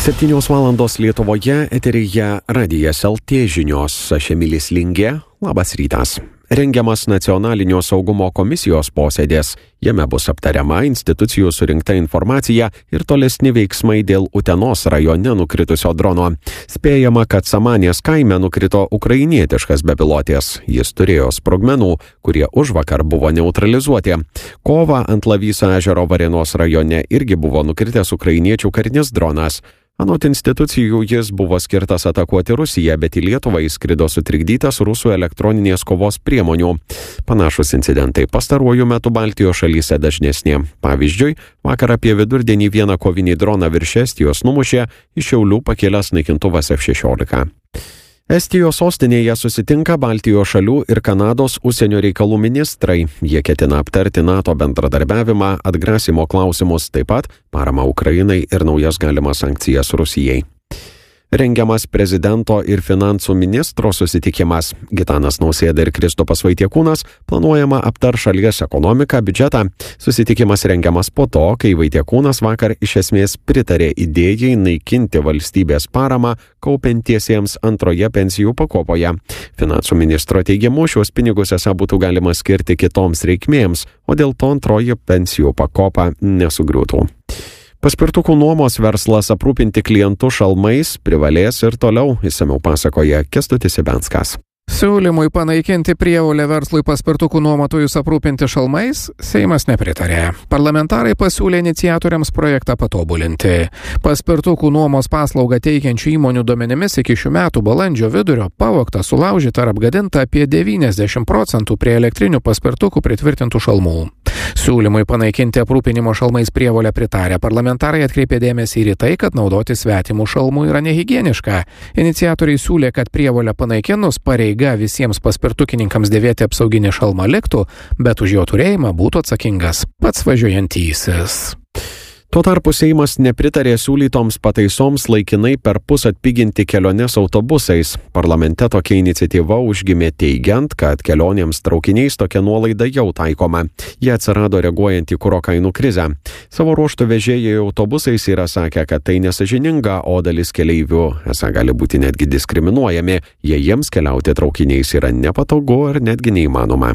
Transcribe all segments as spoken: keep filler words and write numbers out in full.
septynios valandos Lietuvoje, eteryje Radijas L T žinios, aš Emilis Lingė, labas rytas. Rengiamas nacionalinio saugumo komisijos posėdis. Jame bus aptariama institucijų surinkta informacija ir tolesni veiksmai dėl Utenos rajone nukritusio drono. Spėjama, kad Samanės kaime nukrito ukrainietiškas bepilotės. Jis turėjo sprogmenų, kurie užvakar buvo neutralizuoti. Kovą ant Lavyso ežero Varėnos rajone irgi buvo nukritęs ukrainiečių karinis dronas. Anot institucijų jis buvo skirtas atakuoti Rusiją, bet į Lietuvą įskrido sutrikdytas rusų elektroninės kovos priemonių. Panašus incidentai pastaruoju metu Baltijos šalyse dažnesni. Pavyzdžiui, vakar apie vidurdienį vieną kovinį droną virš Estijos numušė iš Šiaulių pakėlęs naikintuvas F šešiolika. Estijos sostinėje susitinka Baltijos šalių ir Kanados užsienio reikalų ministrai. Jie ketina aptarti NATO bendradarbiavimą, atgrasimo klausimus, taip pat paramą Ukrainai ir naujas galimas sankcijas Rusijai. Rengiamas prezidento ir finansų ministro susitikimas. Gitanas Nausėda ir Kristupas Vaitiekūnas planuojama aptar šalies ekonomiką, biudžetą. Susitikimas rengiamas po to, kai Vaitiekūnas vakar iš esmės pritarė idėjai naikinti valstybės paramą kaupiantiesiems antroje pensijų pakopoje. Finansų ministro teigimu, šios pinigus esą būtų galima skirti kitoms reikmėms, o dėl to antroji pensijų pakopa nesugriūtų. Paspirtukų nuomos verslas aprūpinti klientų šalmais privalės ir toliau, išsamiau pasakoja Kęstutis Ibenskas. Siūlymui panaikinti prievolę verslui paspirtukų nuomotojus aprūpinti šalmais Seimas nepritarė. Parlamentarai pasiūlė iniciatoriams projektą patobulinti. Paspirtukų nuomos paslaugą teikiančių įmonių duomenimis iki šių metų balandžio vidurio pavogta, sulaužyta ar apgadinta apie devyniasdešimt procentų prie elektrinių paspirtukų pritvirtintų šalmų. Siūlymui panaikinti aprūpinimo šalmais prievolę pritarę parlamentarai atkreipė dėmesį ir į tai, kad naudoti svetimų šalmų yra nehigieniška. Iniciatoriai siūlė, kad prievolę panaikinus pareiga visiems paspirtukininkams dėvėti apsauginį šalmą liktų, bet už jo turėjimą būtų atsakingas pats važiuojantysis. Tuo tarpu Seimas nepritarė siūlytoms pataisoms laikinai per pus atpiginti keliones autobusais. Parlamente tokia iniciatyva užgimė teigiant, kad kelionėms traukiniais tokia nuolaida jau taikoma. Jie atsirado reaguojant į kuro kainų krizę. Savo ruožtu vežėjai autobusais yra sakę, kad tai nesažininga, o dalis keleivių esą gali būti netgi diskriminuojami, jei jiems keliauti traukiniais yra nepatogu ar netgi neįmanoma.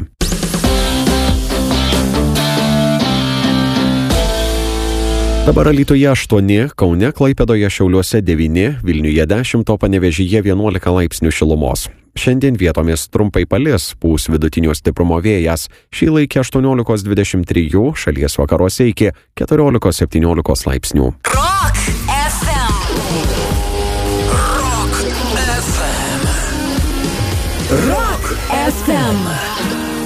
Dabar Alytuje aštuoni, Kaune, Klaipėdoje, Šiauliuose devyni, Vilniuje dešimt, o Panevėžyje vienuolika laipsnių šilumos. Šiandien vietomis trumpai palis, pūs vidutinio stiprumo vėjas, šį laikį aštuoniolika dvidešimt trys, šalies vakaruose iki keturiolika septyniolika laipsnių. Rock F M. Rock F M. Rock F M.